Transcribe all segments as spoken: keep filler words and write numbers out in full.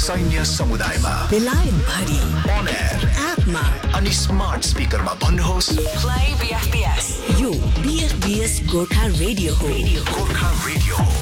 सैन्य समुदायमा बेलायत भरि on air एपमा अनि स्मार्ट स्पिकरमा भन्नुहोस् प्ले बीएफबीएस। यो बीएफबीएस गोर्खा रेडियो हो। गोर्खा रेडियो हो।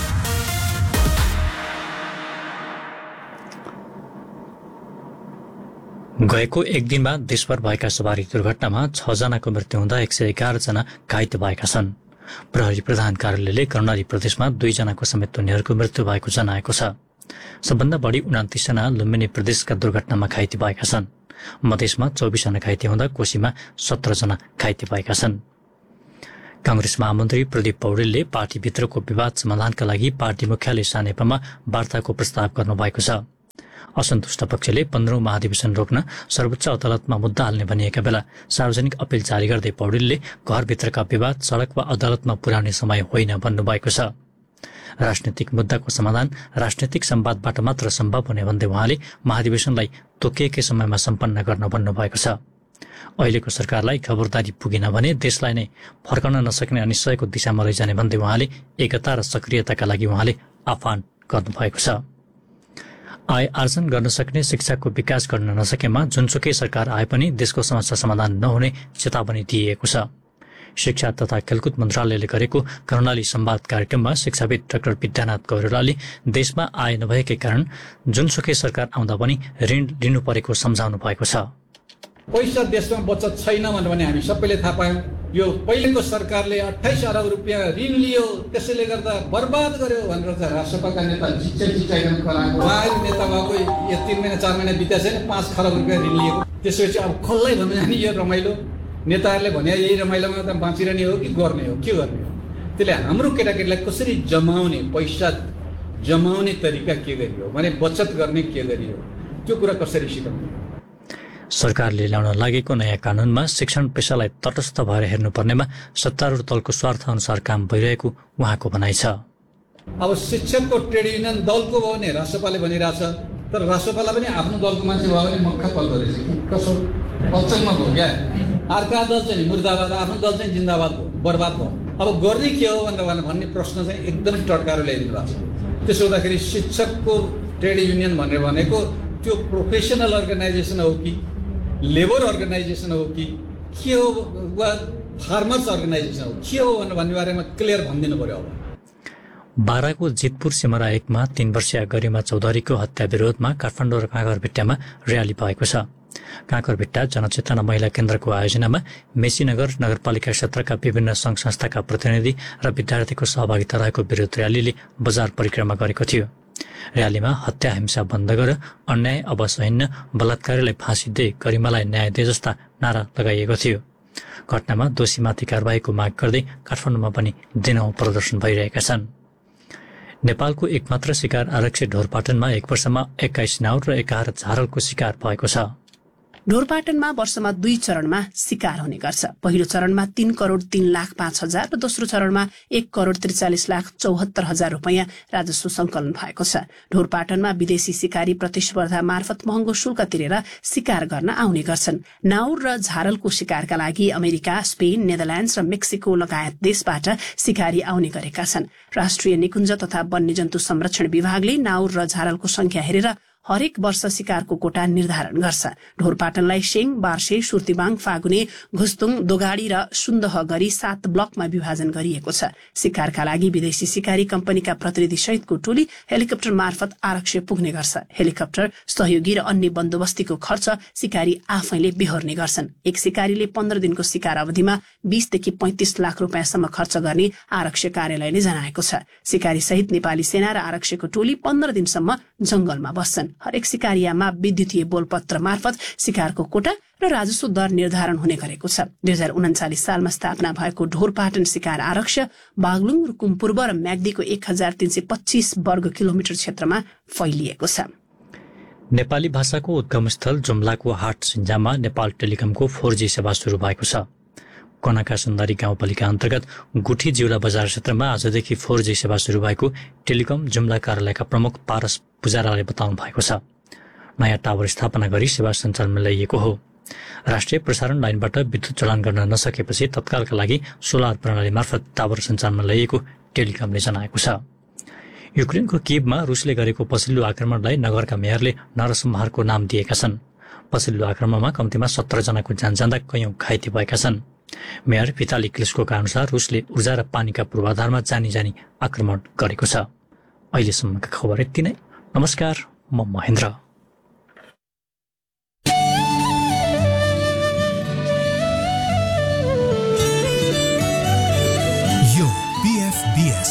गएको एक दिनमा देशभर भएका सवारी दुर्घटनामा छ जनाको मृत्यु हुँदा एक सय एघार जना घाइते भएका छन्। प्रहरी प्रधान कार्यालयले कर्णाली प्रदेशमा दुई जनाको समेत उनीहरूको मृत्यु भएको जनाएको छ। सबभन्दा बढी उनातिस जना लुम्बिनी प्रदेशका दुर्घटनामा घाइते भएका छन्। मधेसमा चौबिस जना घाइते हुँदा कोशीमा सत्र जना घाइते भएका छन्। कांग्रेस महामन्त्री प्रदीप पौडेलले पार्टीभित्रको विवाद समाधानका लागि पार्टी मुख्यालय सानेपामा वार्ताको प्रस्ताव गर्नुभएको छ। असन्तुष्ट पक्षले पन्ध्रौं महाधिवेशन रोक्न सर्वोच्च अदालतमा मुद्दा हाल्ने भनिएका बेला सार्वजनिक अपील जारी गर्दै पौडेलले घरभित्रका विवाद सड़क वा अदालतमा पुर्याउने समय होइन भन्नुभएको छ। राजनैतिक मुद्दाको समाधान राजनैतिक संवादबाट मात्र सम्भव हुने भन्दै उहाँले महाधिवेशनलाई तोकिएकै समयमा सम्पन्न गर्न भन्नुभएको छ। अहिलेको सरकारलाई खबरदारी पुगेन भने देशलाई नै फर्काउन नसक्ने अनिश्चयको दिशामा लैजाने भन्दै उहाँले एकता र सक्रियताका लागि उहाँले आह्वान गर्नुभएको छ। आय आर्जन गर्न सक्ने शिक्षाको विकास गर्न नसकेमा जुनसुकै सरकार आए पनि देशको समस्या समाधान नहुने चेतावनी दिइएको छ। शिक्षा तथा खेलकुद मन्त्रालयले गरेको कर्णाली संवाद कार्यक्रममा शिक्षाविद डाक्टर विद्यानाथ गौरलाले देशमा आय नभएकै कारण जुनसुकै सरकार आउँदा पनि ऋण लिनु परेको सम्झाउनु भएको छ। पैसा देशमा बचत छैन भने हामी सबैले थाहा पायौं। यो पहिलेको सरकारले अट्ठाइस अरब रुपियाँ ऋण लियो, त्यसैले गर्दा बर्बाद गर्यो भनेर चाहिँ राष्ट्रपतिका नेता चिच्चे चिच्चाइरहनु कराएको। उहाँको नेता भएको यो तीन महिना चार महिना बिता छैन पाँच खरब रुपियाँ ऋण लिएको। त्यसपछि अब खोल्लै भन्नु जाने यो रमाइलो नेताहरूले भने यही रमाइलोमा त बाँचिरहने हो कि गर्ने हो के गर्ने हो। त्यसले हाम्रो केटाकेटीलाई कसरी जमाउने, पैसा जमाउने तरिका के गरियो भने बचत गर्ने के गरियो, त्यो कुरा कसरी सिकाउने। सरकारले ल्याउन लागेको नयाँ कानूनमा शिक्षण पेशालाई तटस्थ भएर हेर्नुपर्नेमा सत्तारूढ दलको स्वार्थ अनुसार काम भइरहेको उहाँको भनाइ छ। अब शिक्षकको ट्रेड युनियन दलको भयो भने राष्ट्रपाले भनिरहेछ, तर राष्ट्रपालाई पनि आफ्नो दलको मान्छे भयो भने मक्खा पल्दो रहेछ। कसो पक्षमा भयो क्या, अर्का दल चाहिँ मुर्दाबाद, आफ्नो दल चाहिँ जिन्दाबाद भयो, बर्बाद भयो। अब गर्ने के हो भनेर भन्ने प्रश्न चाहिँ एकदमै टड्कारो ल्याइदिनु भएको छ। त्यसो हुँदाखेरि शिक्षकको ट्रेड युनियन भनेर भनेको त्यो प्रोफेसनल अर्गनाइजेसन हो कि लेबर अर्गनाइजेसन हो कि के हो, वा फार्मर्स अर्गनाइजेसन हो के हो भनेर भन्ने बारेमा क्लियर भनिदिनु पर्यो। अब बाराको जितपुर सिमरा एकमा तीन वर्षीय गरिमा चौधरीको हत्या विरोधमा काठमाडौँ र काँकरभिट्टामा र्याली भएको छ। काँकरभिट्टा जनचेतना महिला केन्द्रको आयोजनामा मेसीनगर नगरपालिका क्षेत्रका विभिन्न संघ संस्थाका प्रतिनिधि र विद्यार्थीको सहभागिता रहेको विरोध र्यालीले बजार परिक्रमा गरेको थियो। र्यालीमा हत्या हिंसा बन्द गर, अन्याय अब सहिन्न, बलात्कारीलाई फाँसी दे, गरिमालाई न्याय दे जस्ता नारा लगाइएको थियो। घटनामा दोषीमाथि कारबाहीको माग गर्दै काठमाडौँमा पनि दिनौं प्रदर्शन भइरहेका छन्। नेपालको एकमात्र शिकार आरक्षित ढोरपाटनमा एक वर्षमा एक्काइस नाउर र एघार झारलको शिकार भएको छ। ढोरपाटनमा वर्षमा दुई चरणमा शिकार हुने गर्छ। पहिलो चरणमा तीन करोड़ तीन लाख पाँच हजार र दोस्रो चरणमा एक करोड़ त्रिचालिस लाख चौहत्तर हजार रुपियाँ राजस्व संकलन भएको छ। ढोरपाटनमा विदेशी शिकारी प्रतिस्पर्धा मार्फत महँगो शुल्क तिरेर शिकार गर्न आउने गर्छन्। नाउर र झारलको शिकारका लागि अमेरिका, स्पेन, नेदरल्याण्ड्स र मेक्सिको लगायत देशबाट शिकारी आउने गरेका छन्। राष्ट्रिय निकुञ्ज तथा वन्यजन्तु संरक्षण विभागले नाउर र झारलको संख्या हेरेर हरेक वर्ष शिकारको कोटा निर्धारण गर्छ। ढोरपाटनलाई शेङ, बार्से, सुर्तिबाङ, फागुने, घुस्तुङ, दोगाडी र सुन्दह गरी सात ब्लकमा विभाजन गरिएको छ। शिकारका लागि विदेशी शिकारी कम्पनीका प्रतिनिधि सहितको टोली हेलिकप्टर मार्फत आरक्ष्य पुग्ने गर्छ। हेलिकप्टर, सहयोगी र अन्य बन्दोबस्तीको खर्च शिकारी आफैले बेहोर्ने गर्छन्। एक शिकारीले पन्ध्र दिनको शिकार अवधिमा बीसदेखि पैंतिस लाख रुपियाँसम्म खर्च गर्ने आरक्ष्य कार्यालयले जनाएको छ। शिकारी सहित नेपाली सेना र आरक्ष्यको टोली पन्ध्र दिनसम्म जंगलमा बस्छन्। हरेक शिकारियामा विद्युतीय बोलपत्र मार्फत शिकारको कोटा र राजस्व दर निर्धारण हुने गरेको छ। दुई हजार उन्चालिस सालमा स्थापना भएको ढोरपाटन शिकार आरक्ष्य बागलुङ, रुकुमपूर्व र म्याग्दीको एक हजार तीन सय पच्चीस वर्ग किलोमिटर क्षेत्रमा फैलिएको छ। नेपाली भाषाको उद्गम स्थल जुम्लाको हाट सिन्जामा नेपाल टेलिकमको फोर जी सेवा शुरू भएको छ। कनका सुन्दरी गाउँपालिका अन्तर्गत गुठी जिउला बजार क्षेत्रमा आजदेखि फोर जी सेवा शुरू भएको टेलिकम जुम्ला कार्यालयका प्रमुख पारस पुजाराले बताउनु भएको छ। नयाँ टावर स्थापना गरी सेवा सञ्चालनमा ल्याइएको हो। राष्ट्रिय प्रसारण लाइनबाट विद्युत चलान गर्न नसकेपछि तत्कालका लागि सोलर प्रणाली मार्फत टावर सञ्चालनमा ल्याइएको टेलिकमले जनाएको छ। युक्रेनको किभमा रुसले गरेको पछिल्लो आक्रमणलाई नगरका मेयरले नरसंहारको नाम दिएका छन्। पछिल्लो आक्रमणमा कम्तीमा सत्र जनाको ज्यान जाँदा कैयौं घाइते भएका छन्। मेयर भिताली क्लिस्कोका अनुसार रुसले ऊर्जा र पानीका पूर्वाधारमा जानी जानी आक्रमण गरेको छ। अहिलेसम्मका खबर यति नै। नमस्कार, म महेन्द्र।